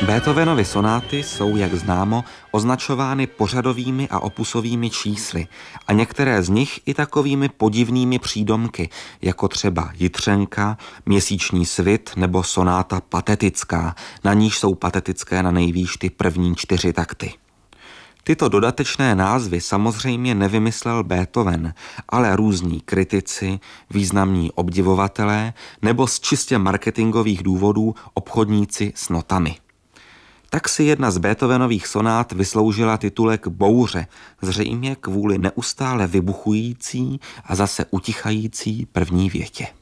Beethovenovy sonáty jsou, jak známo, označovány pořadovými a opusovými čísly a některé z nich i takovými podivnými přídomky, jako třeba jitřenka, měsíční svit nebo sonáta patetická, na níž jsou patetické na nejvýš ty první 4 takty. Tyto dodatečné názvy samozřejmě nevymyslel Beethoven, ale různí kritici, významní obdivovatelé nebo z čistě marketingových důvodů obchodníci s notami. Tak si jedna z Beethovenových sonát vysloužila titulek Bouře, zřejmě kvůli neustále vybuchující a zase utichající první větě.